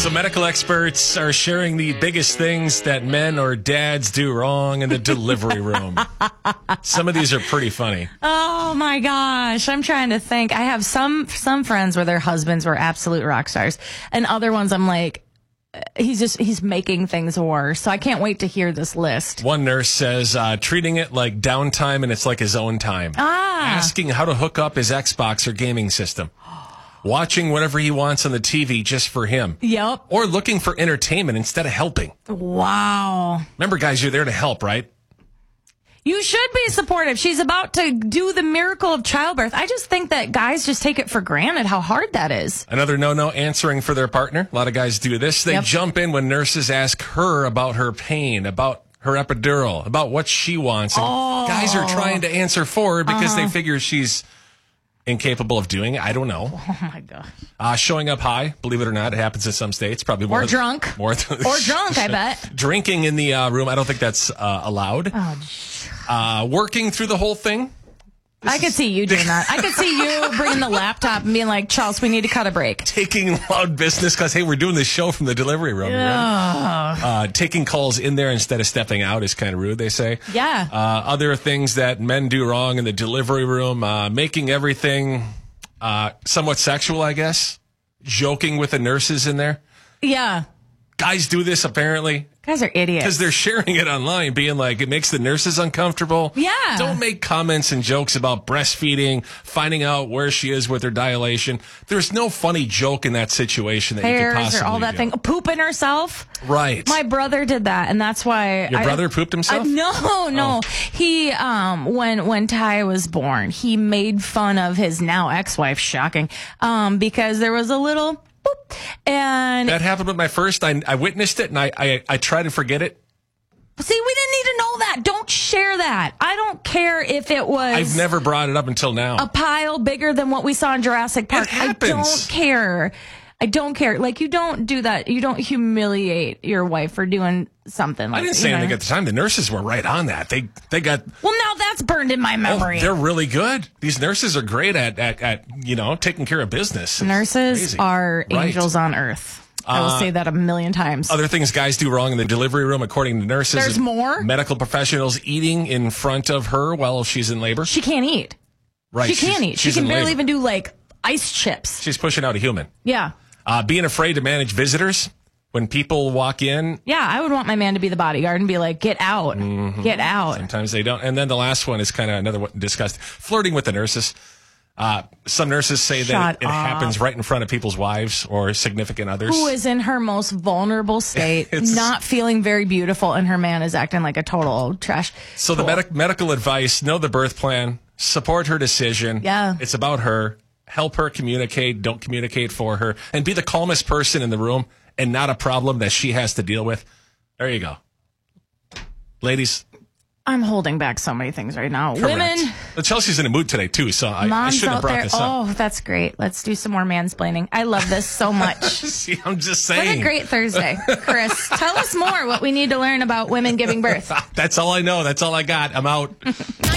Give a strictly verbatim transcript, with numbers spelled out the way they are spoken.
So medical experts are sharing the biggest things that men or dads do wrong in the delivery room. Some of these are pretty funny. Oh my gosh. I'm trying to think. I have some some friends where their husbands were absolute rock stars. And other ones I'm like, he's just, he's making things worse. So I can't wait to hear this list. One nurse says, uh, treating it like downtime and it's like his own time. Ah. Asking how to hook up his Xbox or gaming system. Watching whatever he wants on the T V just for him. Yep. Or looking for entertainment instead of helping. Wow. Remember, guys, you're there to help, right? You should be supportive. She's about to do the miracle of childbirth. I just think that guys just take it for granted how hard that is. Another no-no, answering for their partner. A lot of guys do this. They Yep. jump in when nurses ask her about her pain, about her epidural, about what she wants. And Oh. guys are trying to answer for her because Uh-huh. they figure she's incapable of doing it. I don't know. Oh, my God. Uh, showing up high, believe it or not, it happens in some states. Probably more Or drunk. More th- Or drunk, I bet. Drinking in the uh, room, I don't think that's uh, allowed. Oh, Uh, working through the whole thing. I could see you doing that. I could see you bringing the laptop and being like, Charles, we need to cut a break. Taking loud business because, hey, we're doing this show from the delivery room. Right? Uh, taking calls in there instead of stepping out is kind of rude, they say. Yeah. Uh, other things that men do wrong in the delivery room, uh, making everything uh, somewhat sexual, I guess. Joking with the nurses in there. Yeah. Guys do this, apparently. Guys are idiots. Because they're sharing it online, being like, it makes the nurses uncomfortable. Yeah. Don't make comments and jokes about breastfeeding, finding out where she is with her dilation. There's no funny joke in that situation that you could Hairs possibly or all that do. thing. Pooping herself. Right. My brother did that, and that's why Your I- brother pooped himself? I, no, no. Oh. He um when when Ty was born, he made fun of his now ex-wife, shocking, um, because there was a little boop, and That happened with my first. I, I witnessed it, and I, I, I tried to forget it. see, we didn't need to know that. Don't share that. I don't care if it was I've never brought it up until now. a pile bigger than what we saw in Jurassic Park. I happens. don't care. I don't care. Like, you don't do that. You don't humiliate your wife for doing something like I didn't that, say you know? anything at the time. The nurses were right on that. They they got... Well, now that's burned in my Oh, memory. they're really good. These nurses are great at, at, at you know, taking care of business. It's Nurses crazy. are Right. angels on earth. I will Uh, say that a million times. Other things guys do wrong in the delivery room, according to nurses. There's more? Medical professionals eating in front of her while she's in labor. She can't eat. Right. She she's- can't eat. She she's can in barely labor. even do like ice chips. She's pushing out a human. Yeah. Uh, being afraid to manage visitors when people walk in. Yeah, I would want my man to be the bodyguard and be like, get out. Mm-hmm. Get out. Sometimes they don't. And then the last one is kind of another one discussed. Flirting with the nurses. Uh, some nurses say Shut that it, it up. happens right in front of people's wives or significant others. Who is in her most vulnerable state, It's- not feeling very beautiful, and her man is acting like a total trash. So the tool. medic medical advice, know the birth plan, support her decision. Yeah. It's about her. Help her communicate. Don't communicate for her. And be the calmest person in the room and not a problem that she has to deal with. There you go. Ladies. I'm holding back so many things right now. Correct. Women, But Chelsea's in a mood today, too, so I, I moms shouldn't have out brought there. this up. Oh, that's great. Let's do some more mansplaining. I love this so much. See, I'm just What saying. a great Thursday. Chris, tell us more what we need to learn about women giving birth. That's all I know. That's all I got. I'm out.